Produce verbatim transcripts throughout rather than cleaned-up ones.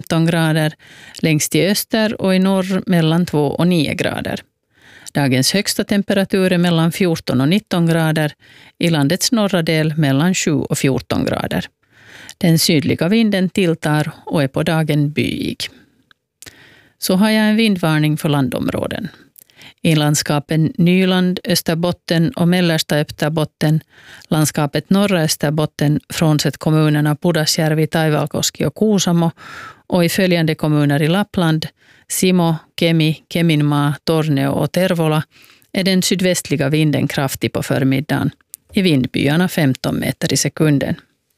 femton grader, längst i öster och i norr mellan två och nio grader. Dagens högsta temperatur är mellan fjorton och nitton grader, i landets norra del mellan sju och fjorton grader. Den sydliga vinden tilltar och är på dagen byig. Så har jag en vindvarning för landområden. I landskapen Nyland, Österbotten och mellersta Österbotten, landskapet norra Österbotten frånsett kommunerna Pudasjärvi, Taivalkoski och Kuusamo och i följande kommuner i Lappland, Simo, Kemi, Keminmaa, Torneo och Tervola är den sydvästliga vinden kraftig på förmiddagen, i vindbyarna femton meter i sekunden.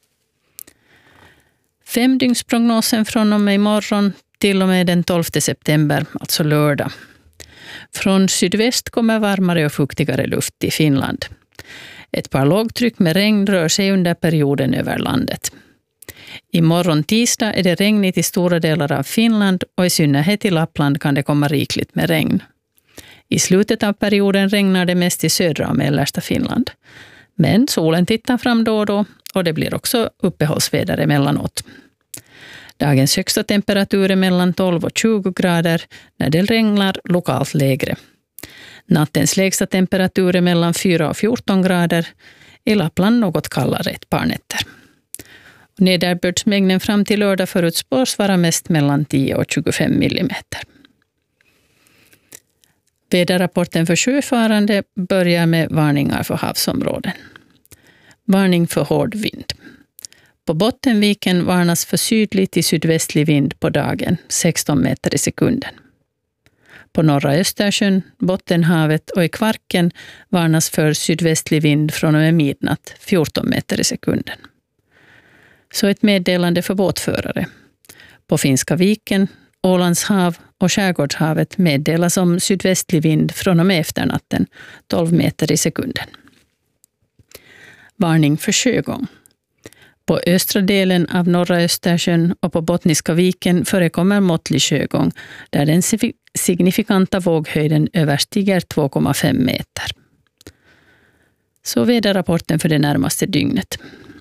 Femdygnsprognosen från och med imorgon till och med den tolfte september, alltså lördag. Från sydväst kommer varmare och fuktigare luft i Finland. Ett par lågtryck med regn rör sig under perioden över landet. Imorgon tisdag är det regnigt i stora delar av Finland och i synnerhet i Lappland kan det komma rikligt med regn. I slutet av perioden regnar det mest i södra och mellersta Finland. Men solen tittar fram då och då och det blir också uppehållsväder emellanåt. Dagens högsta temperatur är mellan tolv och tjugo grader, när det regnar lokalt lägre. Nattens lägsta temperatur är mellan fyra och fjorton grader, i Lappland något kallare ett par nätter. Nederbördsmängden fram till lördag förutspås vara mest mellan tio och tjugofem millimeter. Väderrapporten för sjöfarande börjar med varningar för havsområden. Varning för hård vind. På Bottenviken varnas för sydlig till sydvästlig vind på dagen, sexton meter i sekunden. På norra Östersjön, Bottenhavet och i Kvarken varnas för sydvästlig vind från och med midnatt, fjorton meter i sekunden. Så ett meddelande för båtförare. På Finska viken, Ålands hav och Skärgårdshavet meddelas om sydvästlig vind från och med efternatten, tolv meter i sekunden. Varning för sjögång. På östra delen av norra Östersjön och på Bottniska viken förekommer måttlig sjögång där den signifikanta våghöjden överstiger två komma fem meter. Så väderrapporten för det närmaste dygnet.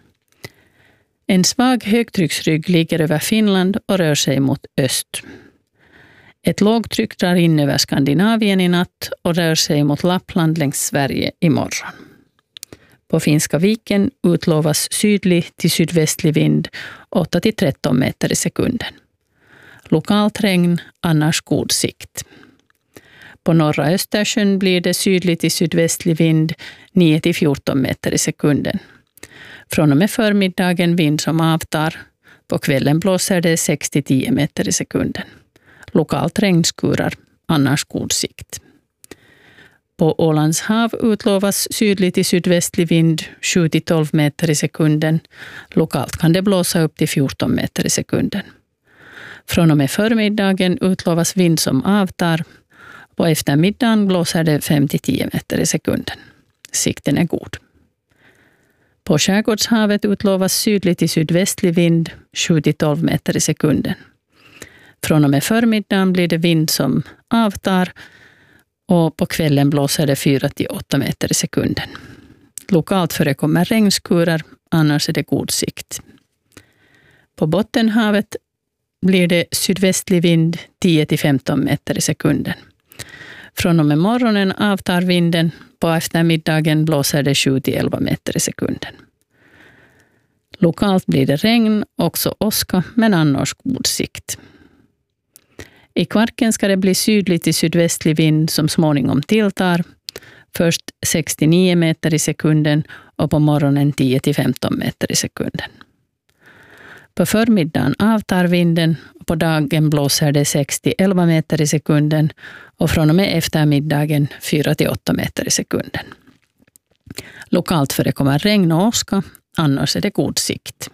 En svag högtrycksrygg ligger över Finland och rör sig mot öst. Ett lågtryck drar in över Skandinavien i natt och rör sig mot Lappland längs Sverige imorgon. På Finska viken utlovas sydlig till sydvästlig vind åtta till tretton meter i sekunden. Lokalt regn, annars god sikt. På norra Östersjön blir det sydlig till sydvästlig vind nio till fjorton meter i sekunden. Från och med förmiddagen vind som avtar. På kvällen blåser det sex till tio meter i sekunden. Lokalt regnskurar, annars god sikt. På Ålands hav utlovas sydlig till sydvästlig vind sju till tolv meter i sekunden. Lokalt kan det blåsa upp till fjorton meter i sekunden. Från och med förmiddagen utlovas vind som avtar. På eftermiddagen blåser det fem till tio meter i sekunden. Sikten är god. På Skärgårdshavet utlovas sydlig till sydvästlig vind sju till tolv meter i sekunden. Från och med förmiddagen blir det vind som avtar och på kvällen blåser det fyra till åtta meter i sekunden. Lokalt förekommer regnskurar, annars är det god sikt. På Bottenhavet blir det sydvästlig vind tio till femton meter i sekunden. Från och med morgonen avtar vinden, på eftermiddagen blåser det sju till elva meter i sekunden. Lokalt blir det regn, också åska, men annars god sikt. I Kvarken ska det bli sydlig till sydvästlig vind som småningom tilltar. Först sex till nio meter i sekunden och på morgonen tio till femton meter i sekunden. På förmiddagen avtar vinden och på dagen blåser det sex till elva meter i sekunden och från och med eftermiddagen fyra till åtta meter i sekunden. Lokalt förekommer regn och åska, annars är det god sikt.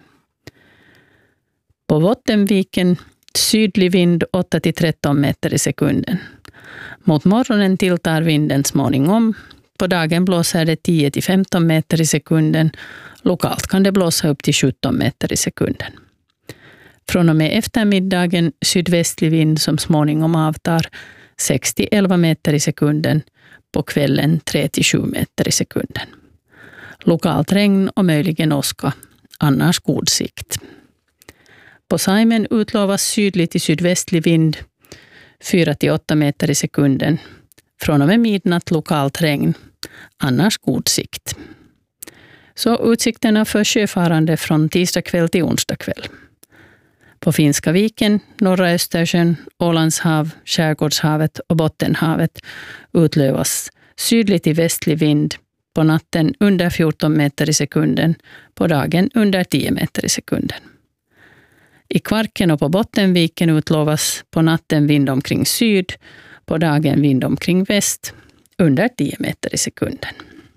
På Bottenviken sydlig vind åtta till tretton meter i sekunden. Mot morgonen tilltar vinden småningom. På dagen blåser det tio till femton meter i sekunden. Lokalt kan det blåsa upp till sjutton meter i sekunden. Från och med eftermiddagen sydvästlig vind som småningom avtar sex till elva meter i sekunden. På kvällen tre till sju meter i sekunden. Lokalt regn och möjligen åska, annars god sikt. På Saimen utlovas sydlig till sydvästlig vind fyra till åtta meter i sekunden. Från och med midnatt lokalt regn, annars god sikt. Så utsikterna för sjöfarande från tisdag kväll till onsdag kväll. På Finska viken, norra Östersjön, Ålandshav, Skärgårdshavet och Bottenhavet utlovas sydlig till västlig vind, på natten under fjorton meter i sekunden, på dagen under tio meter i sekunden. I Kvarken och på Bottenviken utlovas på natten vind omkring syd, på dagen vind omkring väst, under tio meter i sekunden.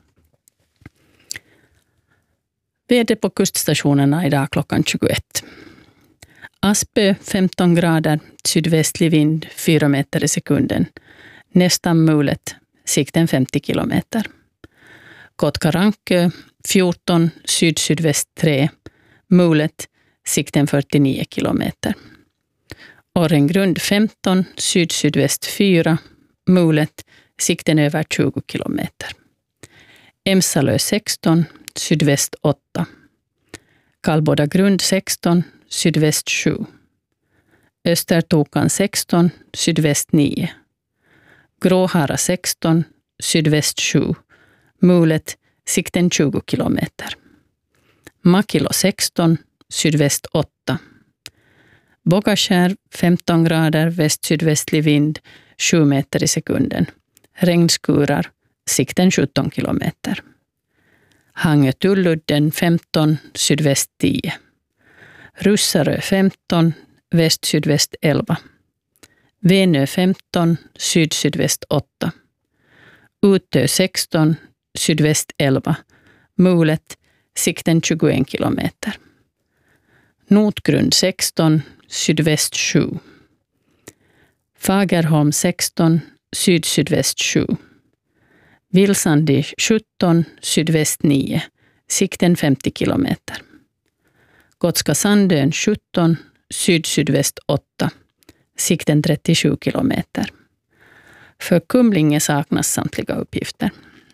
Väder på kuststationerna idag klockan tjugoett. Aspö femton grader, sydvästlig vind fyra meter i sekunden. Nästan mulet, sikten femtio kilometer. Kotkarankö fjorton, syd-sydväst tre, mulet, sikten fyrtionio kilometer. Orrengrund femton, syd-sydväst fyra, mulet, sikten över tjugo kilometer. Emsalö sexton, sydväst åtta. Kallbodagrund sexton, sydväst sju. Östertokan sexton, sydväst nio. Gråhara sexton, sydväst sju. Mulet, sikten tjugo kilometer. Makilo sexton, sydväst åtta. Bogaskär femton grader, väst-sydvästlig vind sju meter i sekunden. Regnskurar, sikten sjutton kilometer. Hangö-Tulludden femton, sydväst tio. Russarö femton, väst-sydväst elva. Venö femton, syd-sydväst åtta. Utö sexton, sydväst elva. Mulet, sikten tjugoen kilometer. Notgrund sexton, sydväst sju. Fagerholm sexton, syd-sydväst sju. Vilsandi sjutton, sydväst nio, sikten femtio kilometer. Gotska Sandön sjutton, syd-sydväst åtta, sikten trettiosju kilometer. För Kumlinge saknas samtliga uppgifter.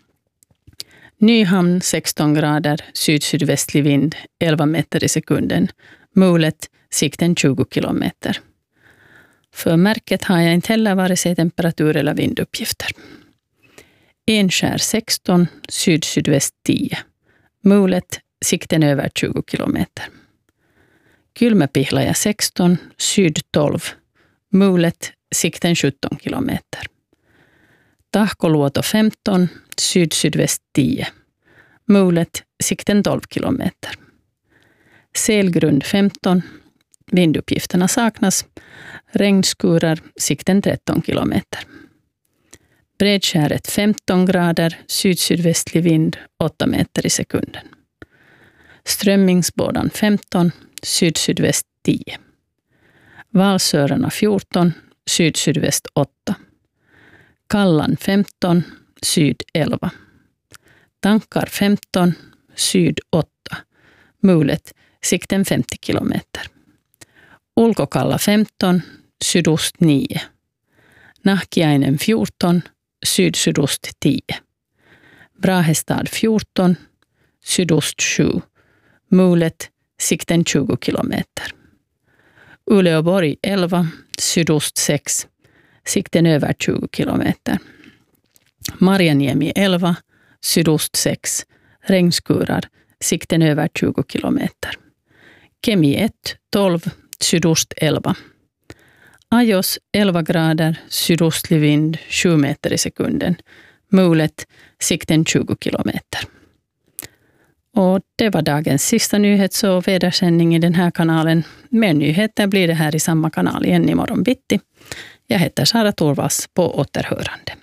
Nyhamn sexton grader, syd-sydvästlig vind elva meter i sekunden. Mulet, sikten tjugo kilometer. För märket har jag inte heller vare sig temperatur- eller vinduppgifter. Enskär sexton, syd-sydväst tio. Mulet, sikten över tjugo kilometer. Kylmäpihlaja sexton, syd tolv. Mulet, sikten sjutton kilometer. Tahkoluoto femton, syd-sydväst tio. Mulet, sikten tolv kilometer. Selgrund femton, vinduppgifterna saknas. Regnskurar, sikten tretton kilometer. Bredskäret femton grader, syd-sydvästlig vind åtta meter i sekunden. Strömmingsbådan femton, syd-sydväst tio. Valsörarna fjorton, syd-sydväst åtta. Kallan femton, syd elva. Tankar femton, syd åtta. Mulet, sikten femtio kilometer. Ulkokalla femton, sydost nio. Nahkiainen fjorton, syd-sydost tio. Brahestad fjorton, sydost sju. Mulet, sikten tjugo kilometer. Uleåborg elva, sydost sex. Sikten över tjugo kilometer. Marjaniemi elva, sydost sex. Regnskurar, sikten över tjugo kilometer. Kemi ett, tolv, sydost elva. Ajos elva grader, sydostlig vind sju meter i sekunden. Mulet, sikten tjugo kilometer. Och det var dagens sista nyhets- och vädersändning i den här kanalen. Mer nyheter blir det här i samma kanal igen imorgon bitti. Jag heter Sara Torvas, på återhörande.